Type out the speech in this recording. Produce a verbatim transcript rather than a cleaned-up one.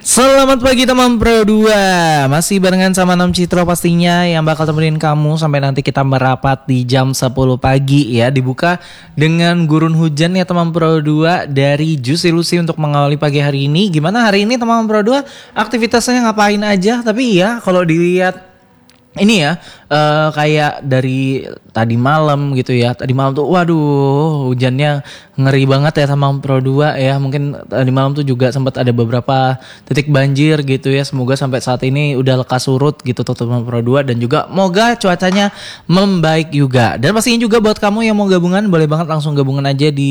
Selamat pagi teman Pro dua. Masih barengan sama Nam Citro pastinya yang bakal temenin kamu sampai nanti kita merapat di jam sepuluh pagi ya. Dibuka dengan gurun hujan ya teman Pro dua dari Juicy Lucy untuk mengawali pagi hari ini. Gimana hari ini teman Pro dua? Aktivitasnya ngapain aja? Tapi ya kalau dilihat ini ya uh, kayak dari tadi malam gitu ya. Tadi malam tuh waduh hujannya ngeri banget ya sama Pro dua ya. Mungkin tadi malam tuh juga sempat ada beberapa titik banjir gitu ya. Semoga sampai saat ini udah lekas surut gitu teman Pro dua. Dan juga moga cuacanya membaik juga. Dan pastinya juga buat kamu yang mau gabungan boleh banget langsung gabungan aja di